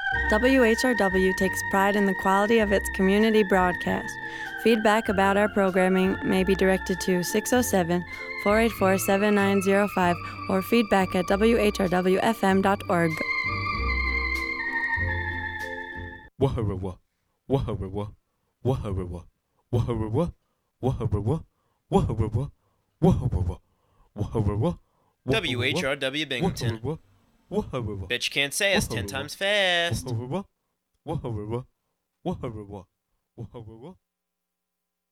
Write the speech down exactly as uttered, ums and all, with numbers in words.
W H R W takes pride in the quality of its community broadcast. Feedback about our programming may be directed to six oh seven, four eight four, seven nine oh five or feedback at w h r w f m dot org. Waharawa, waharawa, waharawa, waharawa, waharawa, waharawa, waharawa, waharawa. W H R W Binghamton. Bitch can't say us ten times fast. Waharawa, waharawa, waharawa, waharawa.